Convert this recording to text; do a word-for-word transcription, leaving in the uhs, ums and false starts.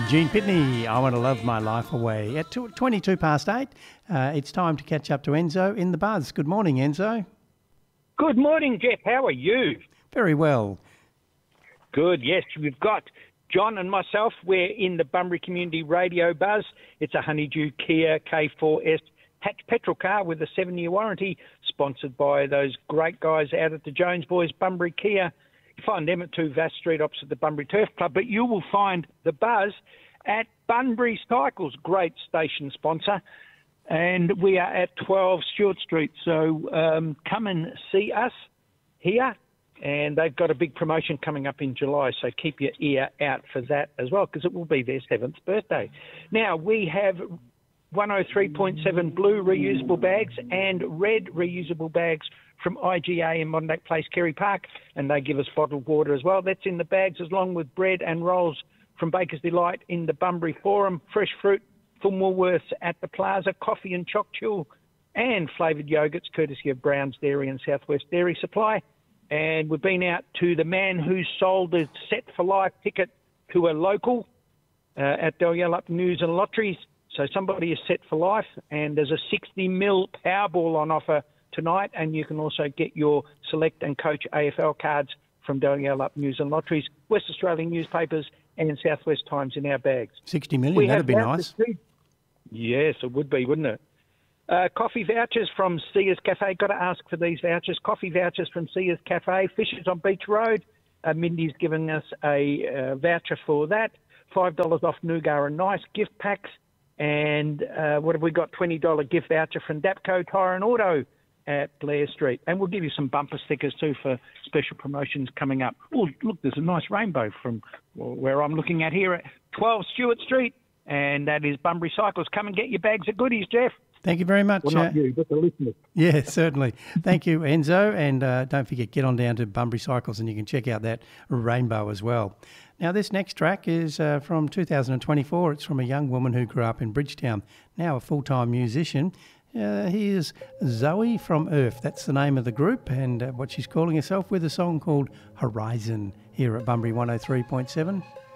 Gene Pitney, I Want to Love My Life Away. At twenty-two past eight, uh, it's time to catch up to Enzo in the buzz. Good morning, Enzo. Good morning, Jeff. How are you? Very well. Good, yes. We've got John and myself. We're in the Bunbury Community Radio Buzz. It's a Honeydew Kia K four S hatch petrol car with a seven-year warranty, sponsored by those great guys out at the Jones Boys Bunbury Kia. You find them at two Vass Street opposite the Bunbury Turf Club, but you will find the Buzz at Bunbury Cycles, great station sponsor. And we are at twelve Stewart Street, so um, come and see us here. And they've got a big promotion coming up in July, so keep your ear out for that as well, because it will be their seventh birthday. Now, we have one oh three point seven blue reusable bags and red reusable bags from I G A in Mondack Place, Kerry Park, and they give us bottled water as well. That's in the bags, along with bread and rolls from Baker's Delight in the Bunbury Forum, fresh fruit from Woolworths at the Plaza, coffee and choc chill, and flavoured yogurts courtesy of Brown's Dairy and Southwest Dairy Supply. And we've been out to the man who sold a Set for Life ticket to a local uh, at Dalyellup News and Lotteries. So somebody is set for life, and there's a sixty mil Powerball on offer tonight, and you can also get your Select and Coach A F L cards from Dalyellup News and Lotteries, West Australian newspapers, and Southwest Times in our bags. sixty million, that'd be nice. Yes, it would be, wouldn't it? Uh, coffee vouchers from Sears Cafe. Got to ask for these vouchers. Coffee vouchers from Sears Cafe. Fishers on Beach Road. Uh, Mindy's giving us a uh, voucher for that. five dollars off Nougat and Nice gift packs. And uh, what have we got? twenty dollars gift voucher from Dapco Tyre and Auto at Blair Street. And we'll give you some bumper stickers too for special promotions coming up. Oh, look, there's a nice rainbow from where I'm looking at here at twelve Stewart Street. And that is Bunbury Cycles. Come and get your bags of goodies, Jeff. Thank you very much. Well, not you, but the listeners. Yeah, certainly. Thank you, Enzo. And uh, don't forget, get on down to Bunbury Cycles and you can check out that rainbow as well. Now, this next track is uh, from two thousand twenty-four. It's from a young woman who grew up in Bridgetown, now a full-time musician. Uh, here's Zoe from Earth. That's the name of the group, and uh, what she's calling herself, with a song called Horizon here at Bunbury one oh three point seven.